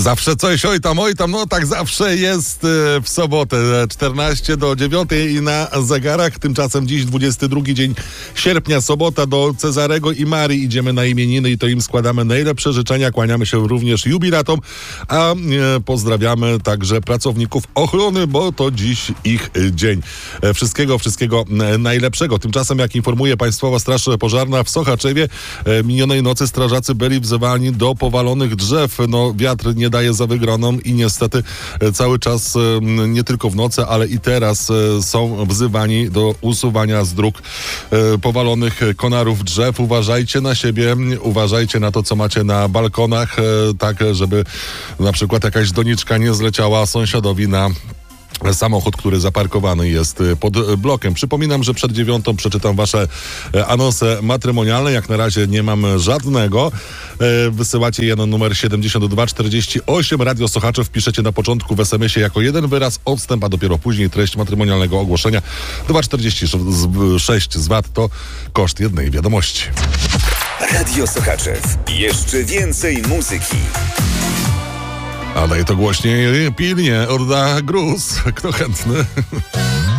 Zawsze coś, oj tam, no tak zawsze jest w sobotę, 14 do 9 i na zegarach. Tymczasem dziś 22 dzień sierpnia, sobota. Do Cezarego i Marii idziemy na imieniny i to im składamy najlepsze życzenia. Kłaniamy się również jubilatom, a pozdrawiamy także pracowników ochrony, bo to dziś ich dzień. Wszystkiego najlepszego. Tymczasem, jak informuje Państwowa Straż Pożarna w Sochaczewie, minionej nocy strażacy byli wzywani do powalonych drzew. No, wiatr nie daje za wygraną i niestety cały czas, nie tylko w nocy, ale i teraz są wzywani do usuwania z dróg powalonych konarów drzew. Uważajcie na siebie, uważajcie na to, co macie na balkonach, tak żeby na przykład jakaś doniczka nie zleciała sąsiadowi na samochód, który zaparkowany jest pod blokiem. Przypominam, że przed 9 przeczytam wasze anonse matrymonialne. Jak na razie nie mam żadnego. Wysyłacie je na numer 7248. Radio Sochaczew piszecie na początku w SMS-ie jako jeden wyraz odstęp, a dopiero później treść matrymonialnego ogłoszenia. 2,46 z VAT to koszt jednej wiadomości. Radio Sochaczew. Jeszcze więcej muzyki. A daje to głośniej, pilnie, odda gruz. Kto chętny?